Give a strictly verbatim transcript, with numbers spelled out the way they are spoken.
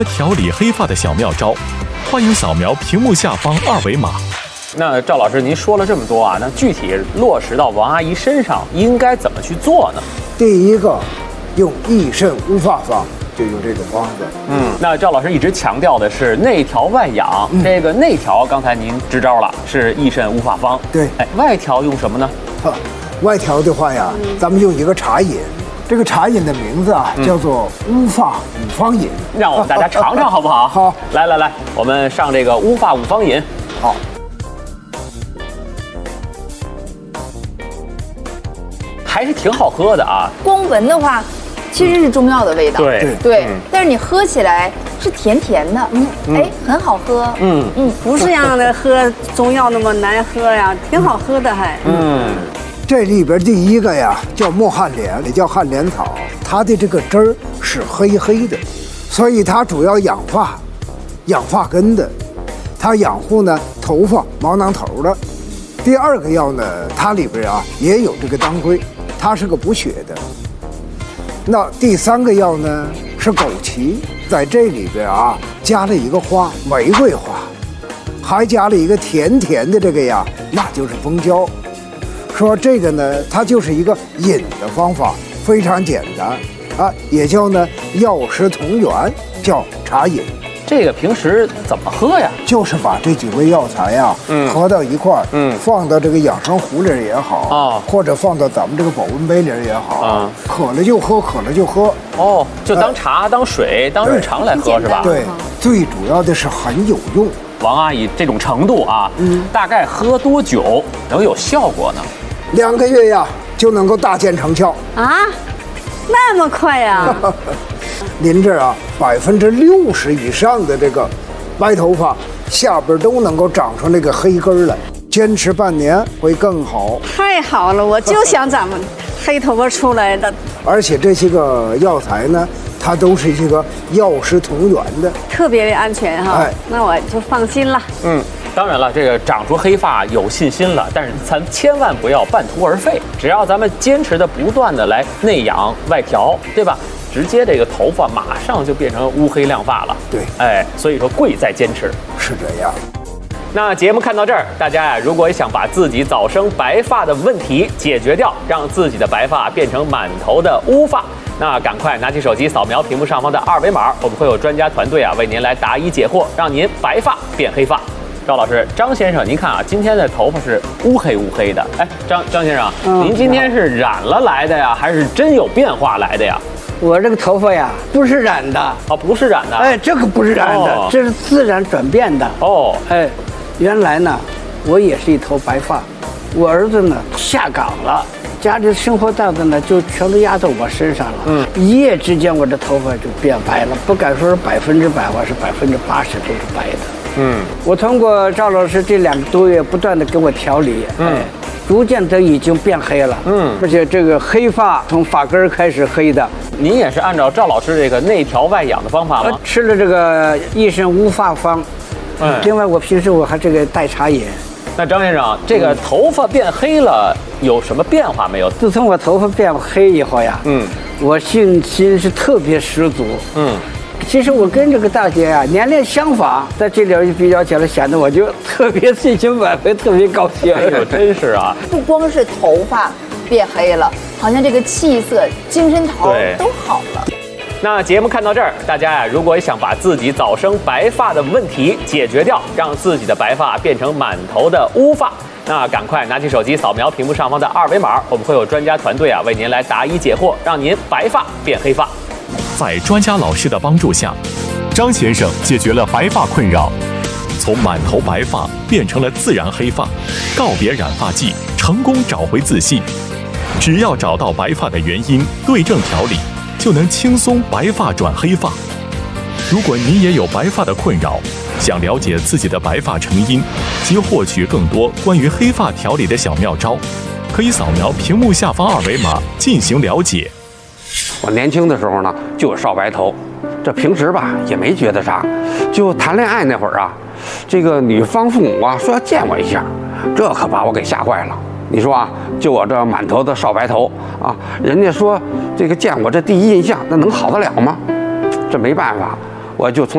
调理黑发的小妙招，欢迎扫描屏幕下方二维码。 那赵老师，您说了这么多啊，那具体落实到王阿姨身上，应该怎么去做呢？ 第一个，用益肾乌发方，就用这种方子。 嗯，那赵老师一直强调的是内调外养，嗯、这个内调刚才您支招了，是益肾乌发方。 对， 哎，外调用什么呢？ 哈，外调的话呀，嗯、咱们用一个茶饮。这个茶饮的名字啊，叫做乌发五方饮。 让我们大家尝尝好不好？ 好， 来来来，我们上这个乌发五方饮。 好， 还是挺好喝的啊。 光闻的话，其实是中药的味道。 对对，嗯、但是你喝起来是甜甜的，嗯，哎，很好喝。 嗯嗯，不是让的喝中药那么难喝呀，挺好喝的还。 嗯。 这里边第一个呀叫墨旱莲，也叫旱莲草，它的这个汁儿是黑黑的，所以它主要养发、养发根的，它养护呢头发毛囊头的。第二个药呢，它里边啊也有这个当归，它是个补血的。那第三个药呢是枸杞，在这里边啊加了一个花，玫瑰花，还加了一个甜甜的这个呀，那就是蜂胶。说这个呢，它就是一个饮的方法，非常简单啊，也叫呢药食同源，叫茶饮。 这个平时怎么喝呀？ 就是把这几味药材呀，嗯，合到一块儿，嗯，放到这个养生壶里也好啊，或者放到咱们这个保温杯里也好啊，渴了就喝，渴了就喝。 哦，就当茶、当水、当日常来喝是吧？ 对，最主要的是很有用。 王阿姨这种程度啊，嗯，大概喝多久能有效果呢？ 两个月呀，就能够大见成效啊，那么快呀！ 您这啊，百分之六十以上的这个白头发下边都能够长出那个黑根来，坚持半年会更好。 太好了，我就想咱们黑头发出来的。 而且这些个药材呢，它都是这个药食同源的， 特别的安全哈。哎，那我就放心了。 嗯。当然了，这个长出黑发有信心了，但是咱千万不要半途而废。只要咱们坚持的不断的来内养外调，对吧？直接这个头发马上就变成乌黑亮发了。 对， 哎，所以说贵在坚持。 是这样。 那节目看到这儿，大家呀，如果想把自己早生白发的问题解决掉，让自己的白发变成满头的乌发，那赶快拿起手机扫描屏幕上方的二维码，我们会有专家团队啊为您来答疑解惑，让您白发变黑发。赵老师，张先生，您看啊，今天的头发是乌黑乌黑的。哎，张张先生，嗯、您今天是染了来的呀，还是真有变化来的呀？ 我这个头发呀，不是染的。 哦，不是染的。 哎，这个不是染的，哦、这是自然转变的。 哦， 哎，原来呢，我也是一头白发，我儿子呢下岗了，家里生活担子呢就全都压到我身上了。嗯，一夜之间我这头发就变白了，不敢说是百分之百，我是百分之八十都是白的。嗯，我通过赵老师这两个多月不断的给我调理，嗯，哎，逐渐的已经变黑了，嗯，而且这个黑发从发根开始黑的。 您也是按照赵老师这个内调外养的方法吗？ 呃、吃了这个益肾乌发方，嗯，另外我平时我还这个带茶饮。 那张先生，这个头发变黑了有什么变化没有？ 自从我头发变黑以后呀，嗯，我信心是特别十足，嗯。其实我跟这个大姐啊年龄相仿，在这点一比较起来，显得我就特别信心满分，特别高兴。 哎呦，真是啊！ 不光是头发变黑了，好像这个气色、精神头都好了。 那节目看到这儿，大家呀，如果想把自己早生白发的问题解决掉，让自己的白发变成满头的乌发，那赶快拿起手机扫描屏幕上方的二维码，我们会有专家团队啊为您来答疑解惑，让您白发变黑发。 在专家老师的帮助下，张先生解决了白发困扰，从满头白发变成了自然黑发，告别染发剂，成功找回自信。只要找到白发的原因，对症调理，就能轻松白发转黑发。如果你也有白发的困扰，想了解自己的白发成因及获取更多关于黑发调理的小妙招，可以扫描屏幕下方二维码进行了解。 我年轻的时候呢，就有少白头，这平时吧也没觉得啥，就谈恋爱那会儿啊，这个女方父母啊说要见我一下，这可把我给吓坏了。你说啊，就我这满头的少白头啊，人家说这个见我这第一印象，那能好得了吗？这没办法，我就从